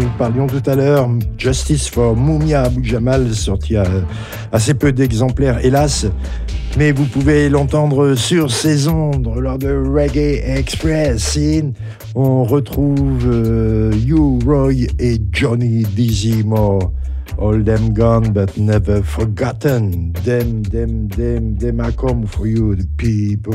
nous parlions tout à l'heure, Justice for Mumia Abu Jamal, sorti à assez peu d'exemplaires, hélas. Mais vous pouvez l'entendre sur ses ondes lors de Reggae Express. On retrouve You, Roy et Johnny Dizzy Moore. All them gone but never forgotten. Them I come for you, the people.